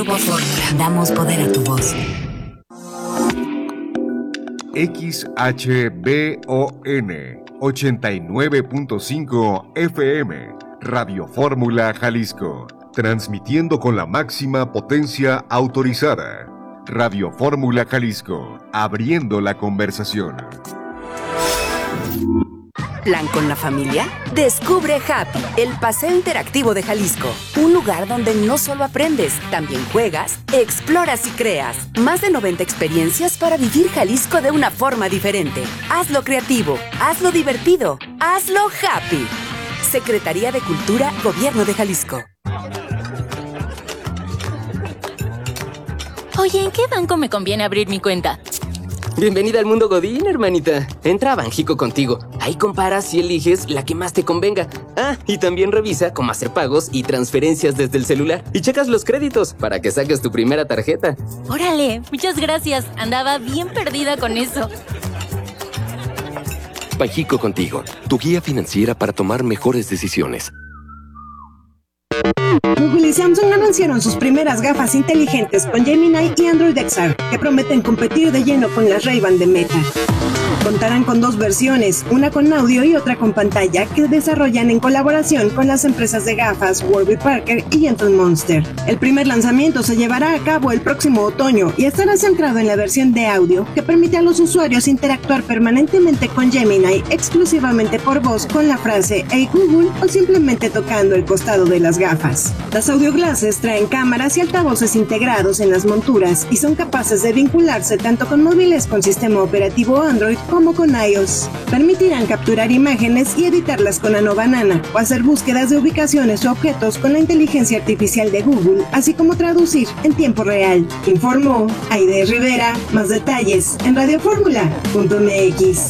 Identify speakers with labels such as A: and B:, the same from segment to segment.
A: Grupo Fórmula. Damos poder a tu voz.
B: XHBON 89.5 FM, Radio Fórmula Jalisco, transmitiendo con la máxima potencia autorizada. Radio Fórmula Jalisco, abriendo la conversación.
A: ¿Plan con la familia? Descubre Happy, el paseo interactivo de Jalisco. Un lugar donde no solo aprendes, también juegas, exploras y creas. Más de 90 experiencias para vivir Jalisco de una forma diferente. Hazlo creativo, hazlo divertido, hazlo happy. Secretaría de Cultura, Gobierno de Jalisco.
C: Oye, ¿en qué banco me conviene abrir mi cuenta?
D: Bienvenida al mundo Godín, hermanita. Entra a Banjico contigo. Ahí comparas y eliges la que más te convenga. Ah, y también revisa cómo hacer pagos y transferencias desde el celular. Y checas los créditos para que saques tu primera tarjeta.
C: Órale, muchas gracias. Andaba bien perdida con eso.
E: Banjico contigo, tu guía financiera para tomar mejores decisiones.
F: Google y Samsung anunciaron sus primeras gafas inteligentes con Gemini y Android XR, que prometen competir de lleno con las Ray-Ban de Meta. Contarán con dos versiones, una con audio y otra con pantalla, que desarrollan en colaboración con las empresas de gafas Warby Parker y Gentle Monster. El primer lanzamiento se llevará a cabo el próximo otoño y estará centrado en la versión de audio, que permite a los usuarios interactuar permanentemente con Gemini exclusivamente por voz con la frase "Hey Google" o simplemente tocando el costado de las gafas. Las audio glasses traen cámaras y altavoces integrados en las monturas y son capaces de vincularse tanto con móviles con sistema operativo Android como con iOS. Permitirán capturar imágenes y editarlas con Nano Banana o hacer búsquedas de ubicaciones o objetos con la inteligencia artificial de Google, así como traducir en tiempo real. Informó Aide Rivera. Más detalles en radioformula.mx.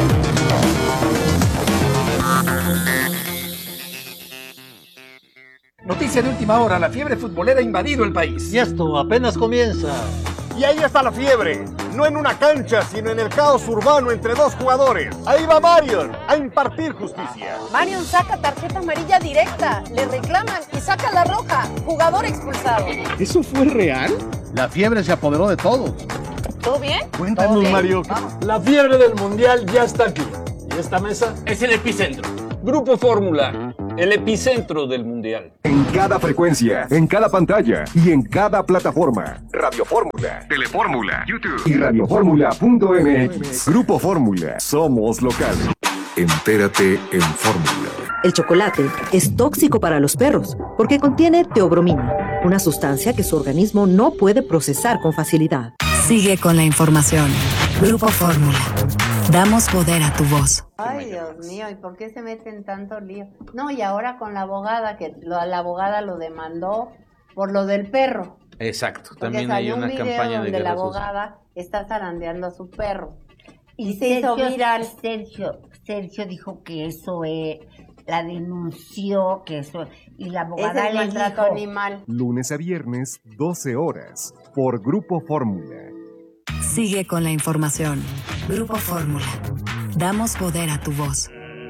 G: Noticia de última hora, la fiebre futbolera ha invadido el país.
H: Y esto apenas comienza.
I: Y ahí está la fiebre, no en una cancha, sino en el caos urbano entre dos jugadores. Ahí va Marion a impartir justicia.
J: Marion saca tarjeta amarilla directa, le reclaman y saca la roja, jugador expulsado.
K: ¿Eso fue real?
H: La fiebre se apoderó de todos.
J: ¿Todo bien?
I: Cuéntanos, Mario.
G: La fiebre del mundial ya está aquí. Y esta mesa es el epicentro. Grupo Fórmula, el epicentro del mundial.
B: En cada frecuencia, en cada pantalla y en cada plataforma. Radio Fórmula, Telefórmula, YouTube y radioformula.mx. Grupo Fórmula, somos local. Entérate en Fórmula.
L: El chocolate es tóxico para los perros porque contiene teobromina, una sustancia que su organismo no puede procesar con facilidad.
A: Sigue con la información. Grupo Fórmula. Damos poder a tu voz.
M: Ay, Dios mío, ¿y por qué se meten tanto lío? No, y ahora con la abogada, que la abogada lo demandó por lo del perro.
N: Exacto,
M: Porque
N: también hay una campaña de
M: donde la
N: guerra
M: abogada está zarandeando a su perro.
O: Y
M: se hizo
O: Sergio,
M: viral.
O: Sergio dijo que eso la denunció, que eso, y la abogada
M: Es el
O: le
M: maltrato
O: dijo...
M: animal.
B: Lunes a viernes, 12 horas, por Grupo Fórmula.
A: Sigue con la información. Grupo Fórmula. Damos poder a tu voz.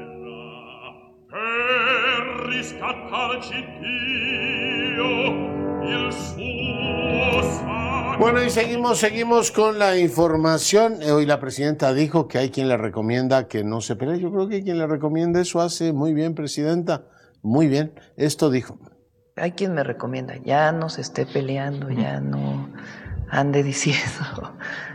P: Bueno, y seguimos con la información. Hoy la presidenta dijo que hay quien le recomienda que no se pelee. Yo creo que quien le recomienda eso hace muy bien, presidenta. Muy bien. Esto dijo.
Q: Hay quien me recomienda, ya no se esté peleando, ya no ande diciendo.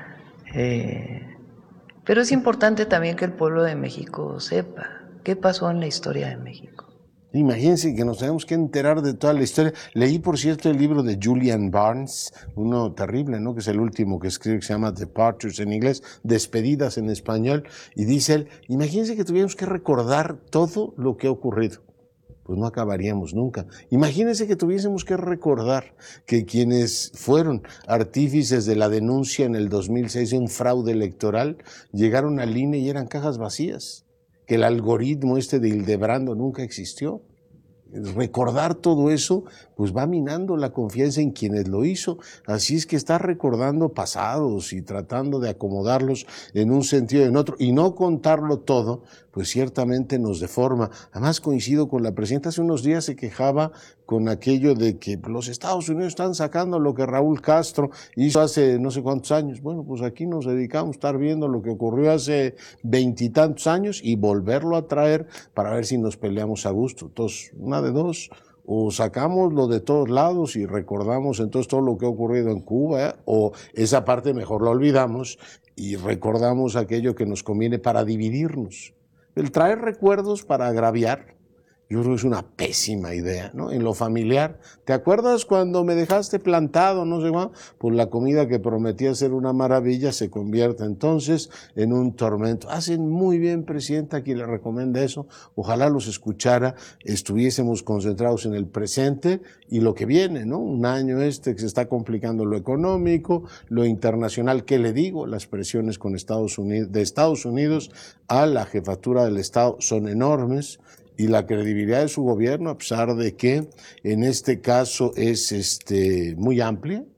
Q: Pero es importante también que el pueblo de México sepa qué pasó en la historia de México.
P: Imagínense que nos tenemos que enterar de toda la historia. Leí, por cierto, el libro de Julian Barnes, uno terrible, ¿no? Que es el último que escribe, que se llama Departures en inglés, Despedidas en español, y dice él, imagínense que tuviéramos que recordar todo lo que ha ocurrido. Pues no acabaríamos nunca. Imagínense que tuviésemos que recordar que quienes fueron artífices de la denuncia en el 2006 de un fraude electoral, llegaron al INE y eran cajas vacías, que el algoritmo de Hildebrando nunca existió. Recordar todo eso pues va minando la confianza en quienes lo hizo. Así es que está recordando pasados y tratando de acomodarlos en un sentido y en otro, y no contarlo todo, pues ciertamente nos deforma. Además coincido con la presidenta, hace unos días se quejaba con aquello de que los Estados Unidos están sacando lo que Raúl Castro hizo hace no sé cuántos años. Bueno, pues aquí nos dedicamos a estar viendo lo que ocurrió hace 20 y tantos años y volverlo a traer para ver si nos peleamos a gusto. Entonces, una de dos: o sacamos lo de todos lados y recordamos entonces todo lo que ha ocurrido en Cuba, o esa parte mejor la olvidamos y recordamos aquello que nos conviene para dividirnos. El traer recuerdos para agraviar, yo creo que es una pésima idea, ¿no? En lo familiar, ¿te acuerdas cuando me dejaste plantado, no sé cuándo? Pues la comida que prometía ser una maravilla se convierte entonces en un tormento. Hacen muy bien, presidenta, quien le recomienda eso. Ojalá los escuchara, estuviésemos concentrados en el presente y lo que viene, ¿no? Un año que se está complicando lo económico, lo internacional, ¿qué le digo? Las presiones con de Estados Unidos a la jefatura del Estado son enormes. Y la credibilidad de su gobierno, a pesar de que en este caso es muy amplia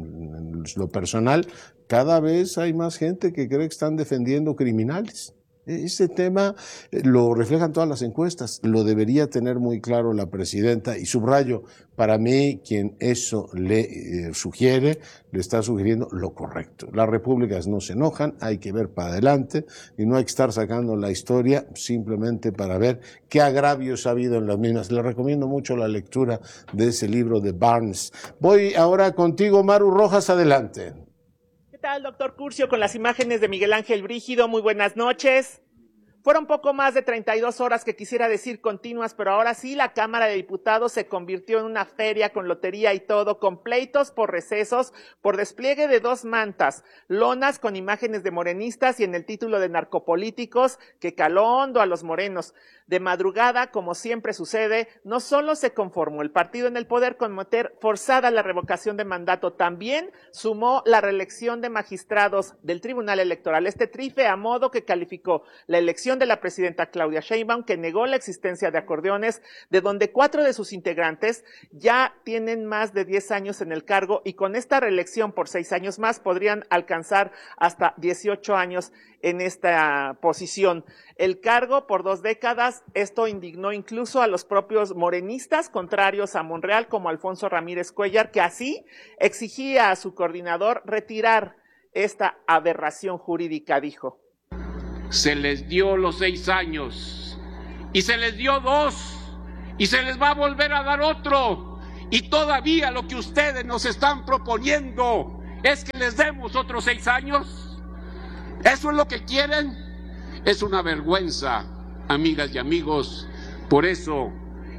P: en lo personal, cada vez hay más gente que cree que están defendiendo criminales. Este tema lo reflejan todas las encuestas, lo debería tener muy claro la presidenta, y subrayo, para mí quien eso le sugiere, le está sugiriendo lo correcto. Las repúblicas no se enojan, hay que ver para adelante y no hay que estar sacando la historia simplemente para ver qué agravios ha habido en las mismas. Le recomiendo mucho la lectura de ese libro de Barnes. Voy ahora contigo, Maru Rojas, adelante.
K: ¿Qué tal, doctor Curcio? Con las imágenes de Miguel Ángel Brígido, muy buenas noches. Fueron poco más de 32 horas, que quisiera decir continuas, pero ahora sí la Cámara de Diputados se convirtió en una feria con lotería y todo, con pleitos por recesos, por despliegue de 2 mantas, lonas con imágenes de morenistas y en el título de narcopolíticos que caló hondo a los morenos. De madrugada, como siempre sucede, no solo se conformó el partido en el poder con meter forzada la revocación de mandato, también sumó la reelección de magistrados del Tribunal Electoral. Este trife a modo que calificó la elección de la presidenta Claudia Sheinbaum, que negó la existencia de acordeones, de donde 4 de sus integrantes ya tienen más de 10 años en el cargo, y con esta reelección por 6 años más podrían alcanzar hasta 18 años en esta posición. El cargo por 2 décadas, esto indignó incluso a los propios morenistas contrarios a Monreal, como Alfonso Ramírez Cuellar, que así exigía a su coordinador retirar esta aberración jurídica, dijo.
N: Se les dio los 6 años y se les dio 2 y se les va a volver a dar otro, y todavía lo que ustedes nos están proponiendo es que les demos otros 6 años. ¿Eso es lo que quieren? Es una vergüenza, amigas y amigos. Por eso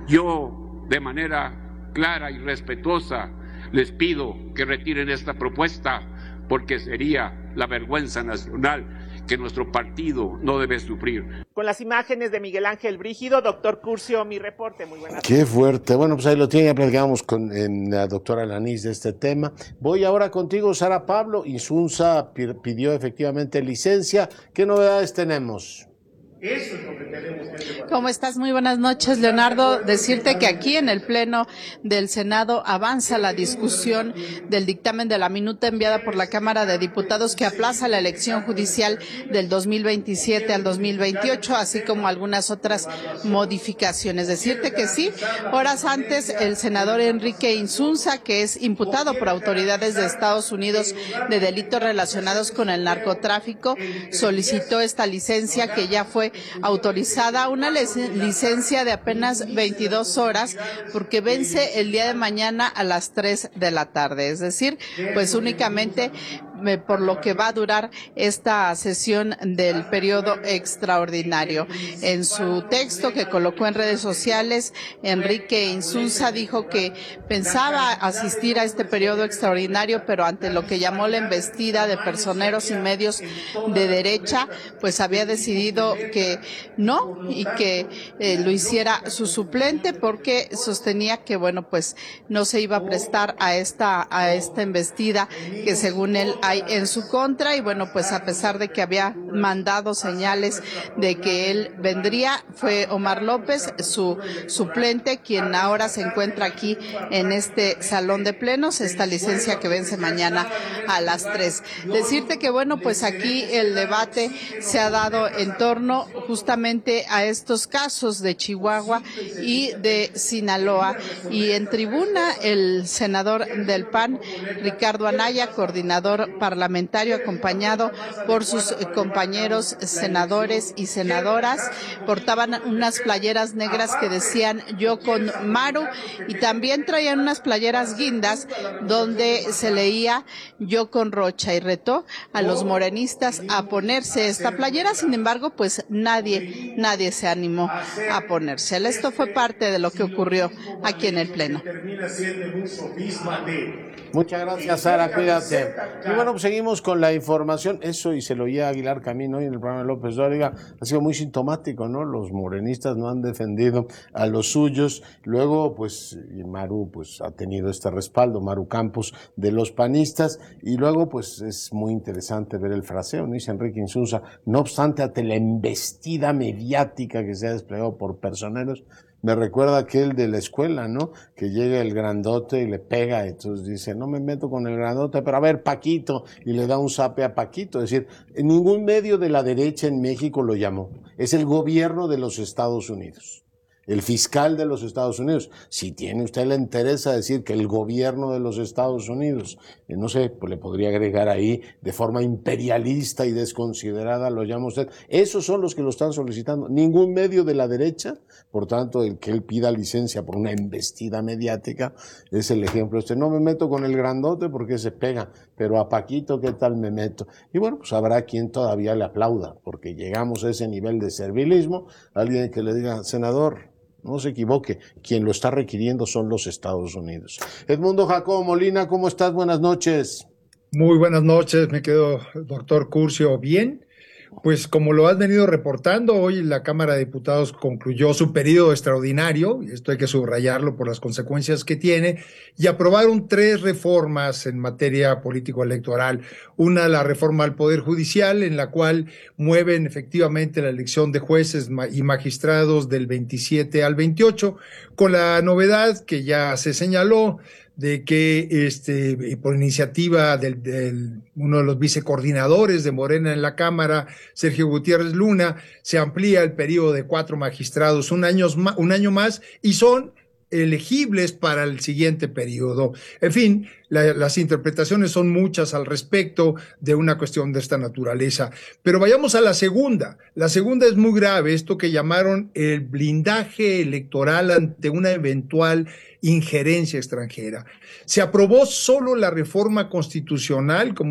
N: yo, de manera clara y respetuosa, les pido que retiren esta propuesta, porque sería la vergüenza nacional que nuestro partido no debe sufrir.
K: Con las imágenes de Miguel Ángel Brígido, doctor Curcio, mi reporte. Muy buenas
P: noches. Qué fuerte. Bueno, pues ahí lo tiene, ya platicamos con la doctora Lanís de este tema. Voy ahora contigo, Sara Pablo. Insunza pidió efectivamente licencia. ¿Qué novedades tenemos?
R: Eso es lo que tenemos que hacer. ¿Cómo estás? Muy buenas noches, Leonardo. Decirte que aquí en el Pleno del Senado avanza la discusión del dictamen de la minuta enviada por la Cámara de Diputados, que aplaza la elección judicial del 2027 al 2028, así como algunas otras modificaciones. Decirte que sí, horas antes el senador Enrique Insunza, que es imputado por autoridades de Estados Unidos de delitos relacionados con el narcotráfico, solicitó esta licencia que ya fue autorizada, una licencia de apenas 22 horas, porque vence el día de mañana a las 3 de la tarde. Es decir, pues únicamente por lo que va a durar esta sesión del periodo extraordinario. En su texto que colocó en redes sociales, Enrique Insunza dijo que pensaba asistir a este periodo extraordinario, pero ante lo que llamó la embestida de personeros y medios de derecha, pues había decidido que no, y que lo hiciera su suplente, porque sostenía que, bueno, pues no se iba a prestar a esta embestida que según él ha hay en su contra, y bueno, pues a pesar de que había mandado señales de que él vendría, fue Omar López, su suplente, quien ahora se encuentra aquí en este salón de plenos, esta licencia que vence mañana a las 3. Decirte que bueno, pues aquí el debate se ha dado en torno justamente a estos casos de Chihuahua y de Sinaloa, y en tribuna el senador del PAN, Ricardo Anaya, coordinador parlamentario, acompañado por sus compañeros senadores y senadoras, portaban unas playeras negras que decían "Yo con Maru", y también traían unas playeras guindas donde se leía "Yo con Rocha", y retó a los morenistas a ponerse esta playera. Sin embargo, pues nadie se animó a ponérsela. Esto fue parte de lo que ocurrió aquí en el Pleno.
P: Muchas gracias, Sara, cuídate. Y bueno, pues seguimos con la información. Eso, y se lo oía Aguilar Camín hoy en el programa de López Dóriga, ha sido muy sintomático, ¿no? Los morenistas no han defendido a los suyos. Luego, pues, Maru pues ha tenido este respaldo, Maru Campos, de los panistas. Y luego, pues, es muy interesante ver el fraseo, ¿no? Dice Enrique Insunza, no obstante, ante la embestida mediática que se ha desplegado por personeros, me recuerda aquel de la escuela, ¿no? Que llega el grandote y le pega, entonces dice, no me meto con el grandote, pero a ver, Paquito, y le da un zape a Paquito. Es decir, en ningún medio de la derecha en México lo llamó. Es el gobierno de los Estados Unidos. El fiscal de los Estados Unidos. Si tiene usted la interesa decir que el gobierno de los Estados Unidos, no sé, pues le podría agregar ahí de forma imperialista y desconsiderada, lo llama usted. Esos son los que lo están solicitando. Ningún medio de la derecha, por tanto, el que él pida licencia por una embestida mediática, es el ejemplo. No me meto con el grandote porque se pega, pero a Paquito, ¿qué tal me meto? Y bueno, pues habrá quien todavía le aplauda, porque llegamos a ese nivel de servilismo, alguien que le diga, senador, no se equivoque, quien lo está requiriendo son los Estados Unidos. Edmundo Jacobo Molina, ¿cómo estás? Buenas noches.
S: Muy buenas noches, me quedo, doctor Curcio, bien. Pues como lo has venido reportando, hoy la Cámara de Diputados concluyó su periodo extraordinario, y esto hay que subrayarlo por las consecuencias que tiene, y aprobaron 3 reformas en materia político-electoral. Una, la reforma al Poder Judicial, en la cual mueven efectivamente la elección de jueces y magistrados del 27 al 28, con la novedad que ya se señaló, de que por iniciativa de uno de los vicecoordinadores de Morena en la Cámara, Sergio Gutiérrez Luna, se amplía el periodo de 4 magistrados un año más, y son elegibles para el siguiente periodo. En fin, las interpretaciones son muchas al respecto de una cuestión de esta naturaleza. Pero vayamos a la segunda. La segunda es muy grave, esto que llamaron el blindaje electoral ante una eventual injerencia extranjera. Se aprobó solo la reforma constitucional, como